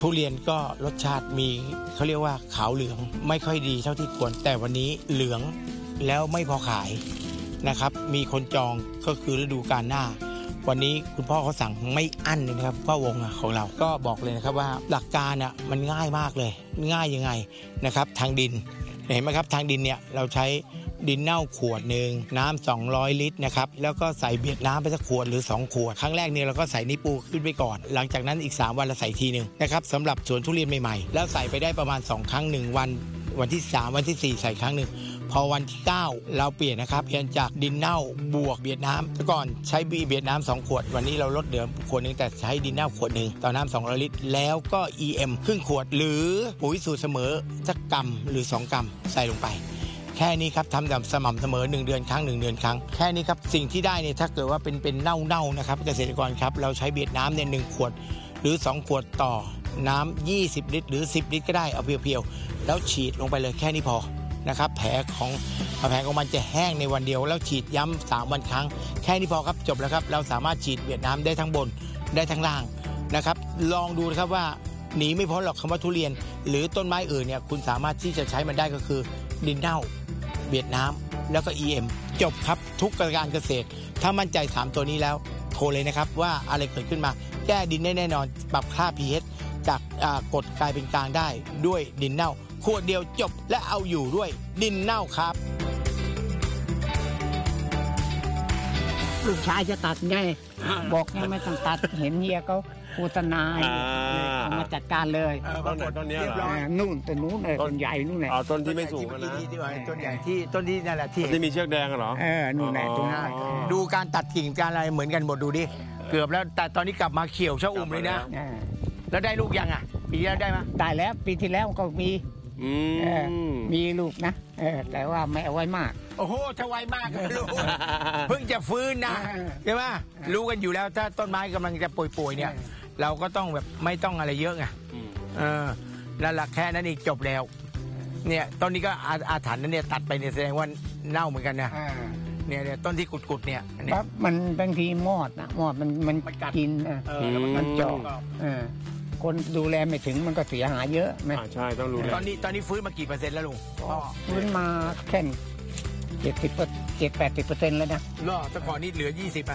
ทุเรียนก็รสชาติมีเขาเรียกว่าขาวเหลืองไม่ค่อยดีเท่าที่ควรแต่วันนี้เหลืองแล้วไม่พอขายนะครับมีคนจองก็คือฤดูกาลหน้าวันนี้คุณพ่อเขาสั่งไม่อั้นเลยนะครับพ่อวงของเราก็บอกเลยนะครับว่าหลักการมันง่ายมากเลยง่ายยังไงนะครับทางดินเห็นไหมครับทางดินเนี่ยเราใช้ดินเน่าขวดหนึ่งน้ำ200 ลิตรนะครับแล้วก็ใส่เบียดน้ำไปสักขวดหรือ2 ขวดครั้งแรกเนี่ยเราก็ใส่นิปูขึ้นไปก่อนหลังจากนั้นอีก3 วันเราใส่ทีหนึ่งนะครับสำหรับสวนทุเรียนใหม่ๆแล้วใส่ไปได้ประมาณ2 ครั้ง1 วันที่3วันที่4ใส่ครั้งหนึ่งพอวันที่9เราเปลี่ยนนะครับเปลี่ยนจากดินเน่าบวกเบียดน้ำแต่ก่อนใช้เบียดน้ำ2 ขวดวันนี้เราลดเหลือขวดหนึ่งแต่ใช้ดินเน่าขวดหนึ่งต่อน้ำ200 ลิตรแล้วก็ EM ครึ่งขวดหรือปุ๋ยสูตรเสมอสักกรัมหรือ2 กรัมใส่ลงไปแค่นี้ครับทำแบบสม่ำเสมอ1 เดือนครั้ง1 เดือนครั้งแค่นี้ครับสิ่งที่ได้เนี่ยถ้าเกิดว่าเป็นเน่านะครับเกษตรกรครับเราใช้เบียดน้ำเนี่ย1 ขวดหรือ2 ขวดต่อน้ำ20 ลิตรหรือ10 ลิตรก็ได้เอาเพียวๆแล้วฉีดลงไปเลยแค่นี้พอนะครับแผลของมันจะแห้งในวันเดียวแล้วฉีดย้ำ3 วันครั้งแค่นี้พอครับจบแล้วครับเราสามารถฉีดเบียดน้ำได้ทั้งบนได้ทั้งล่างนะครับลองดูนะครับว่าหนีไม่พ้นหรอกคำว่าทุเรียนหรือต้นไม้อื่นเนี่ยคุณสามารถที่จะใช้มันได้ก็คือดินเน่าเบียดน้ำแล้วก็ EM จบครับทุกการเกษตรถ้ามั่นใจ3 ตัวนี้แล้วโทรเลยนะครับว่าอะไรเกิดขึ้นมาแก้ดินได้แน่นอนปรับค่า pH จากกรดกลายเป็นกลางได้ด้วยดินเน่าขวดเดียวจบและเอาอยู่ด้วยดินเน่าครับลูกชายจะตัดไงบอกยังไม่ต้องตัดเห็นเฮียเขาโฆษณาเอามาจัดการเลยต้นนี้เหรอนู่นต้นนู้นต้นใหญ่นู่นแหละต้นที่ไม่สูงนะต้นใหญ่ที่ต้นที่นั่นแหละที่มีเชือกแดงเหรอนู่นแหละตรงนั้นดูการตัดกิ่งการอะไรเหมือนกันหมดดูดิเกือบแล้วแต่ตอนนี้กลับมาเขียวชะอุ่มเลยนะแล้วได้ลูกยังปีที่แล้วได้ไหมได้แล้วปีที่แล้วก็มีลูกนะแต่ว่าไม่เอาไว้มากโอ้โหถ้าไวมากลูกเพิ่งจะฟื้นนะใช่ไหมรู้กันอยู่แล้วถ้าต้นไม้กำลังจะป่วยๆเนี่ยเราก็ต้องแบบไม่ต้องอะไรเยอะไงนั่นแหละแค่นั้นเองจบแล้วเนี่ยต้นนี้ก็อาถรรพ์นั่นเนี่ยตัดไปเนี่ยแสดงว่าเน่าเหมือนกันนะเนี่ยต้นที่กุดๆเนี่ยมันบางทีมอดมันกินมันเจาะคนดูแลไม่ถึงมันก็เสียหายเยอะไหมใช่ต้องรู้ตอนนี้ฟื้นมากี่เปอร์เซ็นต์แล้วลุงฟื้นมาแค่70-80%แล้วนะแต่ก่อนนี่เหลือ20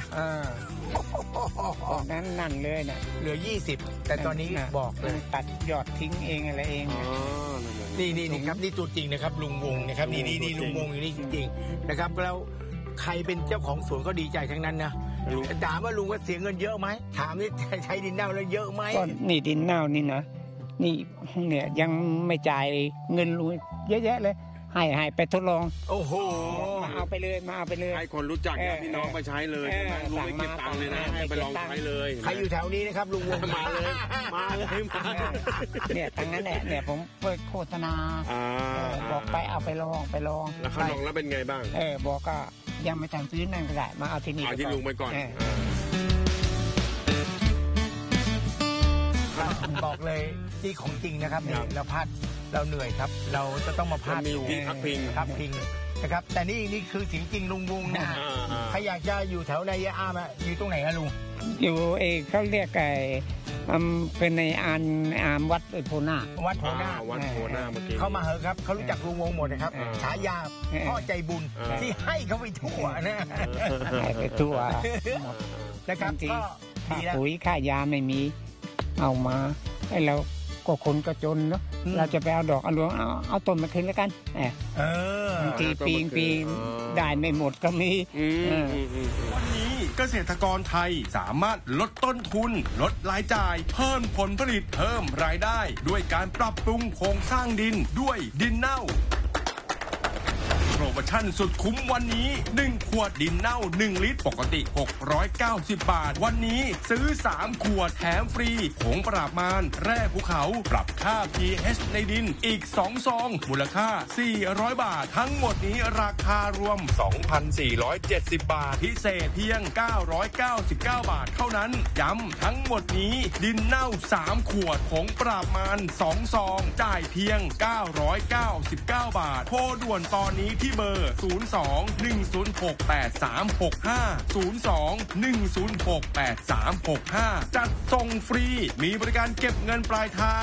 นั่นเลยนะเหลือ20แต่ตอนนี้บอกเลยตัดยอดทิ้งเองอะไรเองนี่ครับนี่ตัวจริงนะครับลุงวงนะครับนี่ลุงวงอยู่นี่จริงๆนะครับแล้วใครเป็นเจ้าของสวนก็ดีใจทั้งนั้นนะถามว่าลุงว่าเสียเงินเยอะไหมถามนี่ใช้ดินเน่าแล้วเยอะไหมก็นี่ดินเน่านี่นะนี่เนี่ยยังไม่จ่ายเงินลุงเยอะแยะเลยให้ไปทดลองโอ้โหมาเอาไปเลยให้คนรู้จักพี่น้องไปใช้เลยลุงไม่เก็บตังค์เลยนะให้ไปลองใช้เลยใครอยู่แถวนี้นะครับลุงวงมาเลยเนี่ยตั้งนั้นแหละเนี่ยผมเปิดโฆษณาบอกไปเอาไปลองแล้วเขาลองแล้วเป็นไงบ้างบอกก็ยังไม่แต่งซื้อนั่นก็ได้มาเอาที่นี่เอาที่ลุงไปก่อนบอกเลยที่ของจริงนะครับเราพลาดเราเหนื่อยครับเราจะต้องมาพลาดอยู่ที่พักพิงนะครับแต่นี่คือจริงลุงวงนะใครอยากจะอยู่แถวในยะอามอยู่ตรงไหนนะลุงอยู่เขาเรียกเป็นในอามวัดโพนาวัดโพนาเมื่อกี้เข้ามาเหอะครับเขารู้จักลุงวงหมดนะครับฉายาพ่อใจบุญที่ให้เขาไปทั่วนะให้ไปทั่วนะครับก็ปุ๋ยค่ายาไม่มีเอามาให้เราก็คนก็จนเนาะเราจะไปเอาดอกเอาหลวงเอาต้นมาคืนแล้วกันบางทีปีได้ไม่หมดก็มีวันนี้เกษตรกรไทยสามารถลดต้นทุนลดรายจ่ายเพิ่มผลผลิตเพิ่มรายได้ด้วยการปรับปรุงโครงสร้างดินด้วยดินเน่าโปรโมชั่นสุดคุ้มวันนี้1 ขวดดินเน่า1 ลิตรปกติ690 บาทวันนี้ซื้อ3 ขวดแถมฟรีผงปราบมารแร่ภูเขาปรับค่า pH ในดินอีก2 ซองมูลค่า400 บาททั้งหมดนี้ราคารวม 2,470 บาทพิเศษเพียง999 บาทเท่านั้นย้ำทั้งหมดนี้ดินเน่า3 ขวดผงปราบมาร2 ซองจ่ายเพียง999 บาทโทรด่วนตอนนี้ที่เบอร์ 02-106-8365 02-106-8365 จัดส่งฟรีมีบริการเก็บเงินปลายทาง